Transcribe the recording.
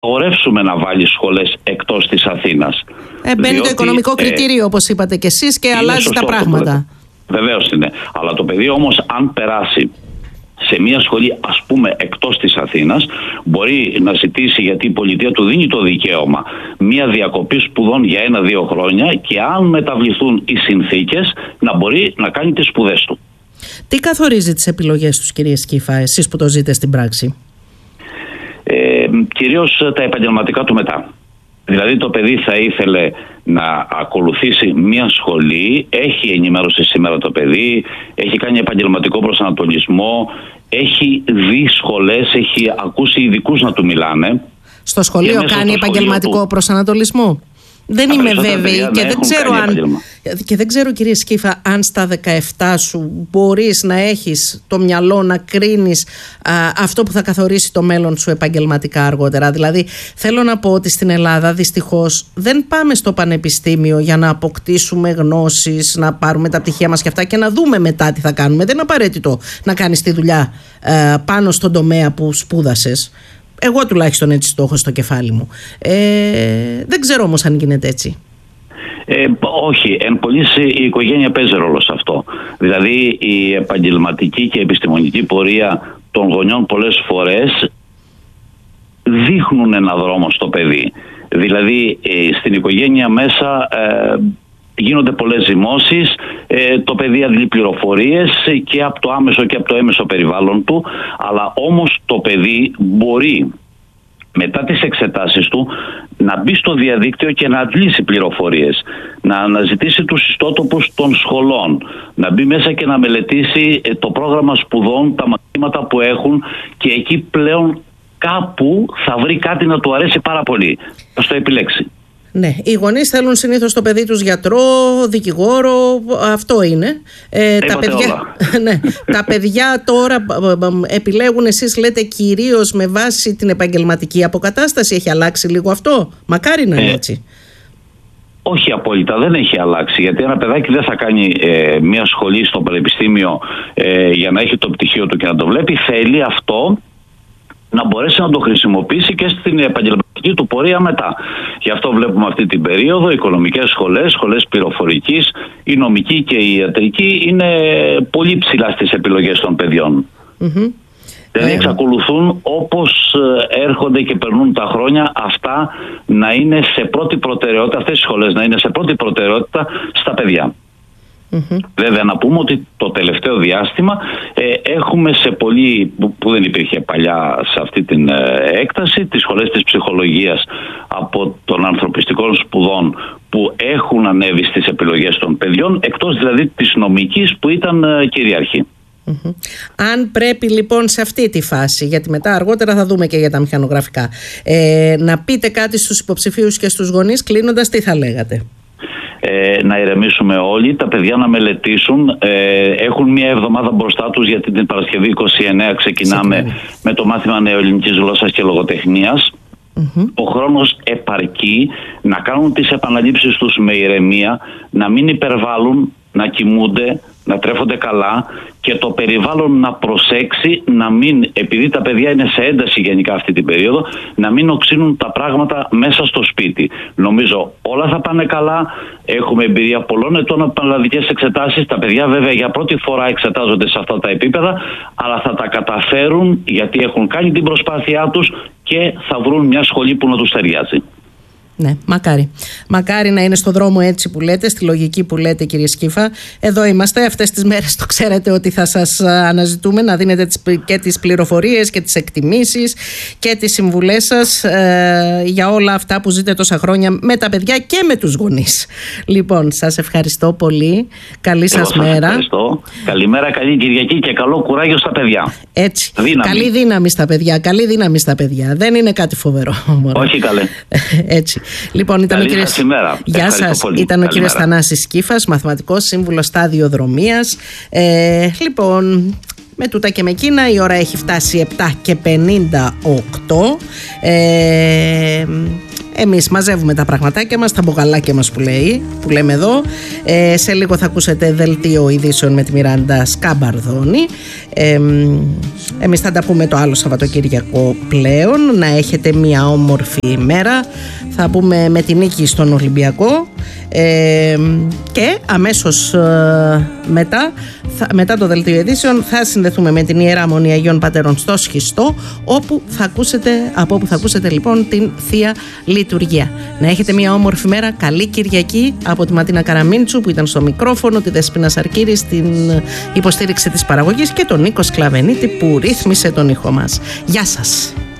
απαγορεύσουμε να βάλει σχολές εκτός της Αθήνας. Μπαίνει το οικονομικό κριτήριο, όπως είπατε και εσείς, και αλλάζει τα πράγματα. Βεβαίως είναι. Αλλά το παιδί όμως, αν περάσει σε μια σχολή, ας πούμε, εκτός της Αθήνας, μπορεί να ζητήσει, γιατί η πολιτεία του δίνει το δικαίωμα, μια διακοπή σπουδών για 1-2 χρόνια, και αν μεταβληθούν οι συνθήκες, να μπορεί να κάνει τις σπουδές του. Τι καθορίζει τις επιλογές τους, κύριε Σκύφα, εσείς που το ζείτε στην πράξη? Κυρίως τα επαγγελματικά του μετά. Δηλαδή το παιδί θα ήθελε να ακολουθήσει μια σχολή, έχει ενημέρωση σήμερα το παιδί, έχει κάνει επαγγελματικό προσανατολισμό, έχει δει σχολές, έχει ακούσει ειδικούς να του μιλάνε. Στο σχολείο κάνει επαγγελματικό προσανατολισμό? Δεν είμαι βέβαιη και δεν ξέρω, κύριε Σκύφα, αν στα 17 σου μπορείς να έχεις το μυαλό να κρίνεις αυτό που θα καθορίσει το μέλλον σου επαγγελματικά αργότερα. Δηλαδή θέλω να πω ότι στην Ελλάδα δυστυχώς δεν πάμε στο πανεπιστήμιο για να αποκτήσουμε γνώσεις, να πάρουμε τα πτυχία μας και αυτά και να δούμε μετά τι θα κάνουμε. Δεν είναι απαραίτητο να κάνεις τη δουλειά πάνω στον τομέα που σπούδασες. Εγώ τουλάχιστον έτσι το έχω στο κεφάλι μου. Δεν ξέρω όμως αν γίνεται έτσι. Όχι, εν πολλοίς η οικογένεια παίζει ρόλο σε αυτό. Δηλαδή η επαγγελματική και επιστημονική πορεία των γονιών πολλές φορές δείχνουν ένα δρόμο στο παιδί. Δηλαδή στην οικογένεια μέσα γίνονται πολλές ζυμώσεις, το παιδί αντλεί πληροφορίες και από το άμεσο και από το έμεσο περιβάλλον του, αλλά όμως το παιδί μπορεί μετά τις εξετάσεις του να μπει στο διαδίκτυο και να αντλήσει πληροφορίες, να αναζητήσει τους ιστότοπους των σχολών, να μπει μέσα και να μελετήσει το πρόγραμμα σπουδών, τα μαθήματα που έχουν, και εκεί πλέον κάπου θα βρει κάτι να του αρέσει πάρα πολύ. Θα το επιλέξει. Ναι, οι γονείς θέλουν συνήθως το παιδί τους γιατρό, δικηγόρο, αυτό είναι. Τα παιδιά τώρα επιλέγουν, εσείς λέτε, κυρίως με βάση την επαγγελματική αποκατάσταση. Έχει αλλάξει λίγο αυτό? Μακάρι να είναι έτσι. Όχι απόλυτα, δεν έχει αλλάξει, γιατί ένα παιδάκι δεν θα κάνει μια σχολή στο πανεπιστήμιο για να έχει το πτυχίο του και να το βλέπει. Θέλει αυτό να μπορέσει να το χρησιμοποιήσει και στην επαγγελματική του πορεία μετά. Γι' αυτό βλέπουμε αυτή την περίοδο οικονομικές σχολές, σχολές πληροφορικής, η νομική και η ιατρική είναι πολύ ψηλά στις επιλογές των παιδιών. Δηλαδή εξακολουθούν, όπως έρχονται και περνούν τα χρόνια, αυτά να είναι σε πρώτη προτεραιότητα, αυτές οι σχολές να είναι σε πρώτη προτεραιότητα στα παιδιά. Βέβαια να πούμε ότι το τελευταίο διάστημα έχουμε σε πολύ, που δεν υπήρχε παλιά σε αυτή την έκταση, τις σχολές της ψυχολογίας από των ανθρωπιστικών σπουδών που έχουν ανέβει στις επιλογές των παιδιών, εκτός δηλαδή της νομικής που ήταν κυρίαρχη. Αν πρέπει λοιπόν σε αυτή τη φάση, γιατί μετά αργότερα θα δούμε και για τα μηχανογραφικά, να πείτε κάτι στους υποψηφίους και στους γονείς, κλείνοντας, τι θα λέγατε? Να ηρεμήσουμε όλοι, τα παιδιά να μελετήσουν. Έχουν μια εβδομάδα μπροστά τους, γιατί την Παρασκευή 29 ξεκινάμε με το μάθημα νεοελληνικής γλώσσας και λογοτεχνίας. Ο χρόνος επαρκεί να κάνουν τις επαναλήψεις τους με ηρεμία, να μην υπερβάλλουν, να κοιμούνται, να τρέφονται καλά, και το περιβάλλον να προσέξει, να μην, επειδή τα παιδιά είναι σε ένταση γενικά αυτή την περίοδο, να μην οξύνουν τα πράγματα μέσα στο σπίτι. Νομίζω όλα θα πάνε καλά. Έχουμε εμπειρία πολλών ετών από πανελλαδικές εξετάσεις. Τα παιδιά βέβαια για πρώτη φορά εξετάζονται σε αυτά τα επίπεδα, αλλά θα τα καταφέρουν, γιατί έχουν κάνει την προσπάθειά τους και θα βρουν μια σχολή που να τους ταιριάζει. Ναι, μακάρι. Μακάρι να είναι στο δρόμο έτσι που λέτε, στη λογική που λέτε, κύριε Σκύφα. Εδώ είμαστε αυτές τις μέρες, το ξέρετε ότι θα σας αναζητούμε, να δίνετε και τις πληροφορίες και τις εκτιμήσεις και τις συμβουλές σας για όλα αυτά που ζείτε τόσα χρόνια με τα παιδιά και με τους γονείς. Λοιπόν, σας ευχαριστώ πολύ. Καλή σας μέρα. Ευχαριστώ. Καλημέρα, καλή Κυριακή και καλό κουράγιο στα παιδιά. Έτσι. Καλή δύναμη στα παιδιά. Καλή δύναμη στα παιδιά. Δεν είναι κάτι φοβερό. Όχι καλέ. Έτσι. Λοιπόν, ήταν Γεια σας. Ήταν ο κύριος Θανάσης Σκύφας, μαθηματικός σύμβουλος σταδιοδρομίας. Λοιπόν, με τούτα και με εκείνα, η ώρα έχει φτάσει 7:58. Εμείς μαζεύουμε τα πραγματάκια μας, τα μπογαλάκια μας που λέμε εδώ. Σε λίγο θα ακούσετε δελτίο ειδήσεων με τη Μιράντα Σκαμπαρδόνη. Εμείς θα τα πούμε το άλλο Σαββατοκύριακο πλέον. Να έχετε μια όμορφη ημέρα. Θα πούμε με την νίκη στον Ολυμπιακό. Και αμέσως μετά το δελτίο ειδήσεων θα συνδεθούμε με την Ιερά Μονή Αγίων Πατέρων στο Σχιστό, από όπου θα ακούσετε λοιπόν την Θεία Λειτουργία. Να έχετε μια όμορφη μέρα, καλή Κυριακή από τη Ματίνα Καραμίντσου που ήταν στο μικρόφωνο, τη Δεσπίνα Σαρκύρη στην υποστήριξη της παραγωγής και τον Νίκο Σκλαβενίτη που ρύθμισε τον ήχο μας. Γεια σας.